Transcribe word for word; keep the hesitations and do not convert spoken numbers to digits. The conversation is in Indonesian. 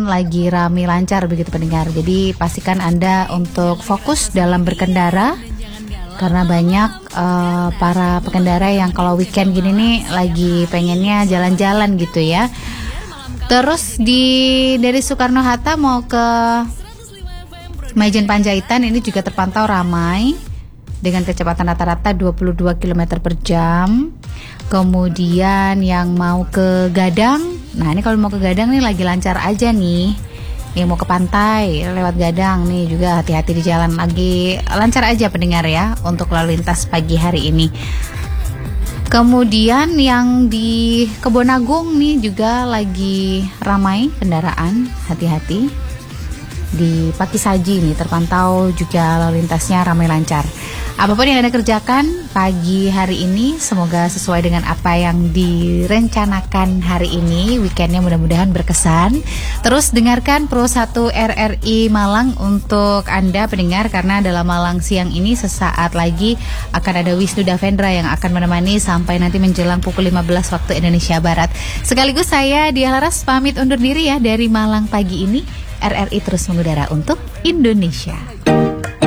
pun lagi rame lancar begitu pendengar. Jadi pastikan Anda untuk fokus dalam berkendara, karena banyak uh, para pengendara yang kalau weekend gini nih lagi pengennya jalan-jalan gitu ya. Terus di dari Soekarno-Hatta mau ke Maijen Panjaitan ini juga terpantau ramai dengan kecepatan rata-rata dua puluh dua kilometer per jam. Kemudian yang mau ke Gadang, nah ini kalau mau ke Gadang nih lagi lancar aja nih. Yang mau ke pantai lewat Gadang nih juga hati-hati di jalan, lagi lancar aja pendengar ya untuk lalu lintas pagi hari ini. Kemudian yang di Kebonagung nih juga lagi ramai kendaraan, hati-hati. Di Pakisaji nih terpantau juga lalu lintasnya ramai lancar. Apapun yang Anda kerjakan pagi hari ini, semoga sesuai dengan apa yang direncanakan hari ini. Weekendnya mudah-mudahan berkesan. Terus dengarkan Pro satu R R I Malang untuk Anda pendengar, karena dalam Malang siang ini sesaat lagi akan ada Wisnu Davendra yang akan menemani sampai nanti menjelang pukul lima belas waktu Indonesia Barat. Sekaligus saya Diah Laras pamit undur diri ya dari Malang pagi ini. R R I terus mengudara untuk Indonesia.